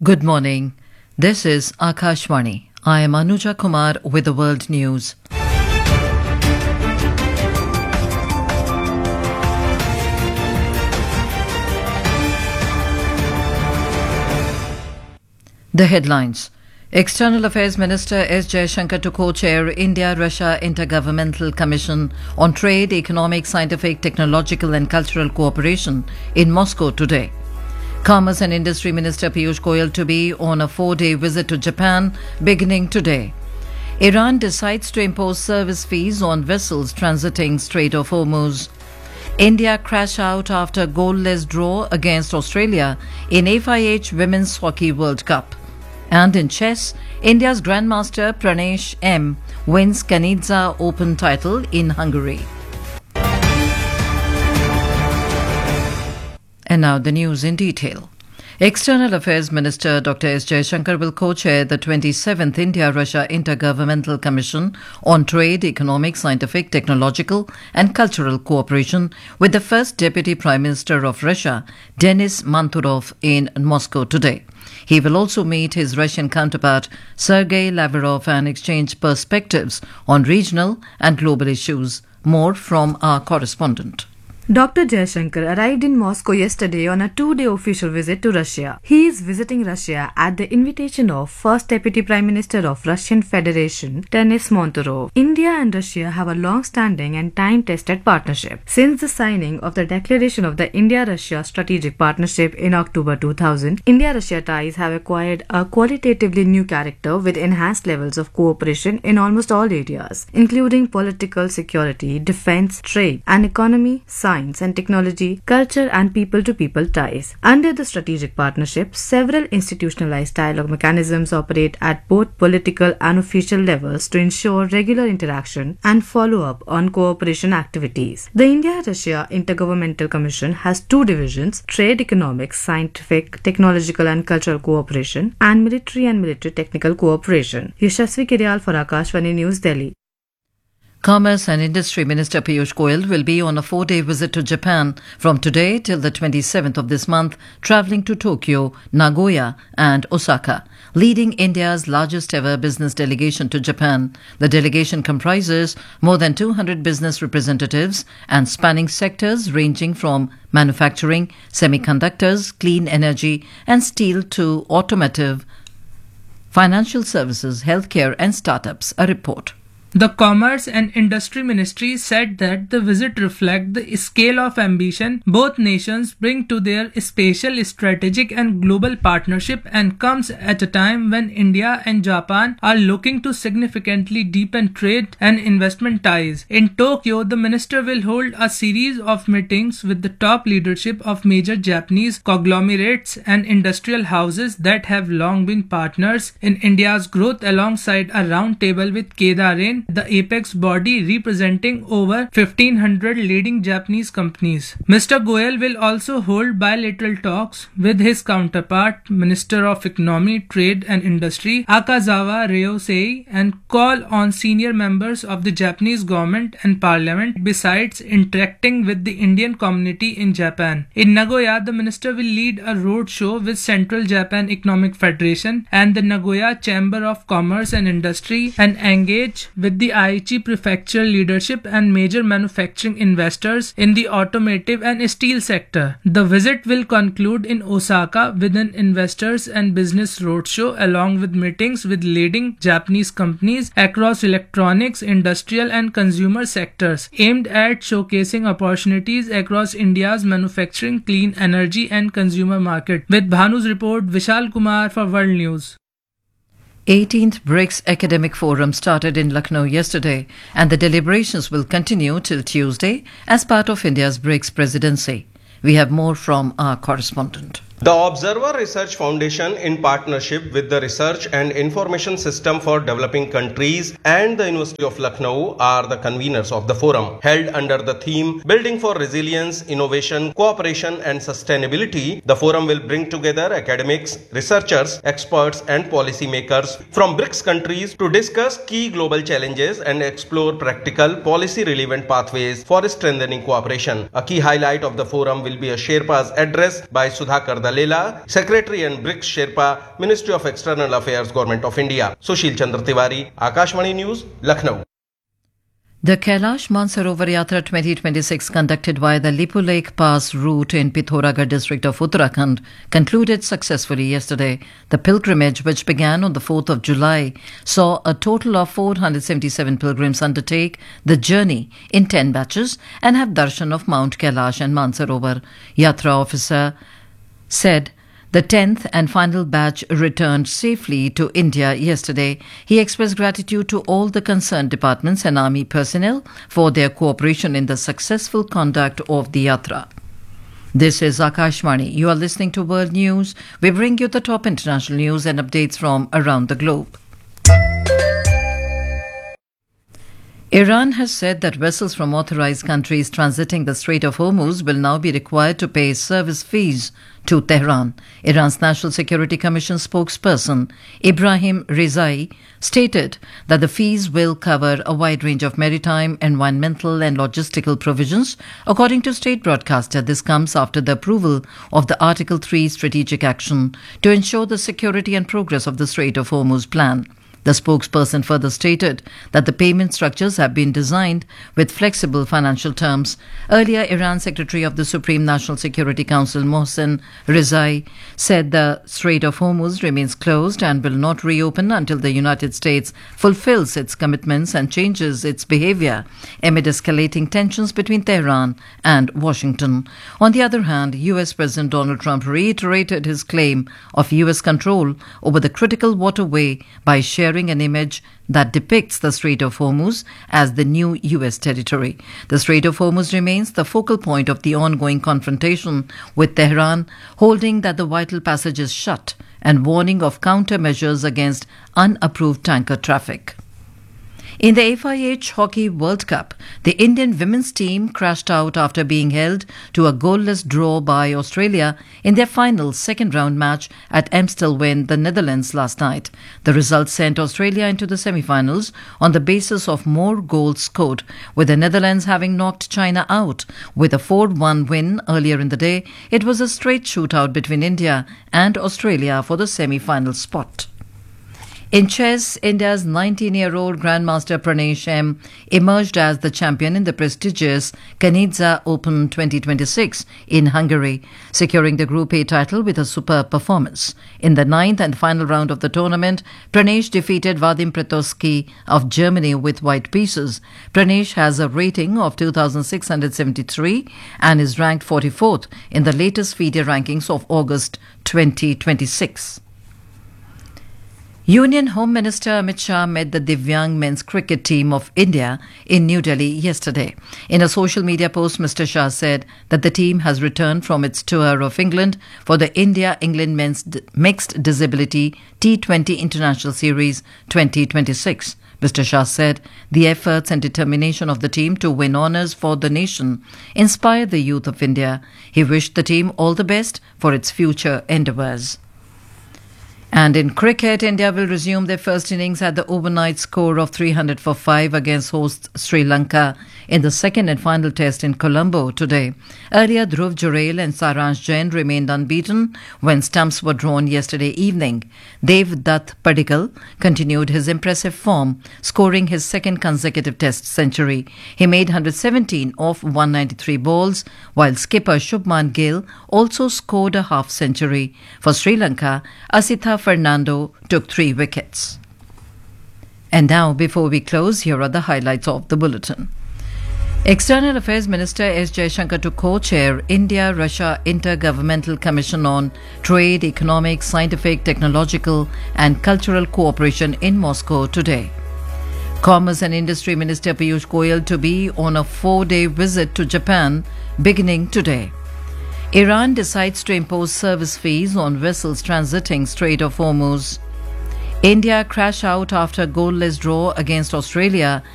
Good morning. This is Akashvani. I am Anuja Kumar with the world news. The headlines. External Affairs Minister S. Jaishankar to co-chair India-Russia Intergovernmental Commission on Trade, Economic, Scientific, Technological and Cultural Cooperation in Moscow today. Commerce and Industry Minister Piyush Goyal to be on a 4-day visit to Japan beginning today. Iran decides to impose service fees on vessels transiting Strait of Hormuz. India crash out after goalless draw against Australia in FIH Women's Hockey World Cup. And in chess, India's Grandmaster Pranesh M wins Kanidze Open title in Hungary. And now the news in detail. External Affairs Minister Dr. S. Jaishankar will co-chair the 27th India-Russia Intergovernmental Commission on Trade, Economic, Scientific, Technological and Cultural Cooperation with the first Deputy Prime Minister of Russia, Denis Manturov, in Moscow today. He will also meet his Russian counterpart, Sergei Lavrov, and exchange perspectives on regional and global issues. More from our correspondent. Dr. Jaishankar arrived in Moscow yesterday on a 2-day official visit to Russia. He is visiting Russia at the invitation of First Deputy Prime Minister of Russian Federation, Denis Manturov. India and Russia have a long-standing and time-tested partnership. Since the signing of the declaration of the India-Russia Strategic Partnership in October 2000, India-Russia ties have acquired a qualitatively new character with enhanced levels of cooperation in almost all areas, including political security, defense, trade, and economy, science and technology, culture and people-to-people ties. Under the strategic partnership, several institutionalized dialogue mechanisms operate at both political and official levels to ensure regular interaction and follow-up on cooperation activities. The India-Russia Intergovernmental Commission has 2 divisions: Trade, Economic, Scientific, Technological and Cultural Cooperation, and Military Technical Cooperation. Yashasvi Kiryal for Akashvani News, Delhi. Commerce and Industry Minister Piyush Goyal will be on a 4-day visit to Japan from today till the 27th of this month, travelling to Tokyo, Nagoya and Osaka, leading India's largest ever business delegation to Japan. The delegation comprises more than 200 business representatives and spanning sectors ranging from manufacturing, semiconductors, clean energy and steel to automotive, financial services, healthcare and startups. A report. The Commerce and Industry Ministry said that the visit reflects the scale of ambition both nations bring to their spatial, strategic and global partnership and comes at a time when India and Japan are looking to significantly deepen trade and investment ties. In Tokyo, the minister will hold a series of meetings with the top leadership of major Japanese conglomerates and industrial houses that have long been partners in India's growth, alongside a roundtable with Kedarren, the apex body representing over 1,500 leading Japanese companies. Mr. Goyal will also hold bilateral talks with his counterpart, Minister of Economy, Trade and Industry, Akazawa Ryosei, and call on senior members of the Japanese government and parliament, besides interacting with the Indian community in Japan. In Nagoya, the minister will lead a road show with Central Japan Economic Federation and the Nagoya Chamber of Commerce and Industry and engage with the Aichi Prefecture leadership and major manufacturing investors in the automotive and steel sector. The visit will conclude in Osaka with an investors and business roadshow along with meetings with leading Japanese companies across electronics, industrial and consumer sectors, aimed at showcasing opportunities across India's manufacturing, clean energy and consumer market. With Bhanu's report, Vishal Kumar for World News. 18th BRICS Academic Forum started in Lucknow yesterday, and the deliberations will continue till Tuesday as part of India's BRICS presidency. We have more from our correspondent. The Observer Research Foundation, in partnership with the Research and Information System for Developing Countries and the University of Lucknow, are the conveners of the forum. Held under the theme Building for Resilience, Innovation, Cooperation and Sustainability, the forum will bring together academics, researchers, experts and policymakers from BRICS countries to discuss key global challenges and explore practical, policy-relevant pathways for strengthening cooperation. A key highlight of the forum will be a Sherpa's address by Sudhakar Dalal, Galela, Secretary and BRICS Sherpa, Ministry of External Affairs, Government of India. Sushil Chandra Tiwari, Akashvani News, Lucknow. The Kailash Mansarovar Yatra 2026 conducted via the Lipu Lake Pass route in Pithoragarh district of Uttarakhand concluded successfully yesterday. The pilgrimage, which began on the 4th of July, saw a total of 477 pilgrims undertake the journey in 10 batches and have darshan of Mount Kailash and Mansarovar. Yatra officer said the 10th and final batch returned safely to India yesterday. He expressed gratitude to all the concerned departments and army personnel for their cooperation in the successful conduct of the Yatra. This is Akashvani. You are listening to World News. We bring you the top international news and updates from around the globe. Iran has said that vessels from authorized countries transiting the Strait of Hormuz will now be required to pay service fees to Tehran. Iran's National Security Commission spokesperson Ibrahim Rizai stated that the fees will cover a wide range of maritime, environmental and logistical provisions. According to state broadcaster, this comes after the approval of the Article 3 strategic action to ensure the security and progress of the Strait of Hormuz plan. The spokesperson further stated that the payment structures have been designed with flexible financial terms. Earlier, Iran Secretary of the Supreme National Security Council Mohsen Rizai said the Strait of Hormuz remains closed and will not reopen until the United States fulfills its commitments and changes its behavior amid escalating tensions between Tehran and Washington. On the other hand, US President Donald Trump reiterated his claim of US control over the critical waterway by sharing an image that depicts the Strait of Hormuz as the new US territory. The Strait of Hormuz remains the focal point of the ongoing confrontation, with Tehran holding that the vital passage is shut and warning of countermeasures against unapproved tanker traffic. In the FIH Hockey World Cup, the Indian women's team crashed out after being held to a goalless draw by Australia in their final second-round match at Amstelveen, the Netherlands, last night. The result sent Australia into the semi-finals on the basis of more goals scored, with the Netherlands having knocked China out with a 4-1 win earlier in the day. It was a straight shootout between India and Australia for the semi-final spot. In chess, India's 19-year-old Grandmaster Pranesh M emerged as the champion in the prestigious Kanidze Open 2026 in Hungary, securing the Group A title with a superb performance. In the ninth and final round of the tournament, Pranesh defeated Vadim Pretoski of Germany with white pieces. Pranesh has a rating of 2,673 and is ranked 44th in the latest FIDE rankings of August 2026. Union Home Minister Amit Shah met the Divyang men's cricket team of India in New Delhi yesterday. In a social media post, Mr. Shah said that the team has returned from its tour of England for the India-England Men's Mixed Disability T20 International Series 2026. Mr. Shah said the efforts and determination of the team to win honours for the nation inspired the youth of India. He wished the team all the best for its future endeavours. And in cricket, India will resume their first innings at the overnight score of 300 for 5 against host Sri Lanka in the second and final test in Colombo today. Earlier, Dhruv Jurel and Saransh Jain remained unbeaten when stumps were drawn yesterday evening. Dev Dutt Padikkal continued his impressive form, scoring his second consecutive test century. He made 117 off 193 balls, while skipper Shubman Gill also scored a half century. For Sri Lanka, Asitha Fernando took 3 wickets. And now, before we close, here are the highlights of the bulletin. External Affairs Minister S. Jaishankar to co-chair India-Russia Intergovernmental Commission on Trade, Economic, Scientific, Technological and Cultural Cooperation in Moscow today. Commerce and Industry Minister Piyush Goyal to be on a 4-day visit to Japan beginning today. Iran decides to impose service fees on vessels transiting Strait of Hormuz. India crash out after goalless draw against Australia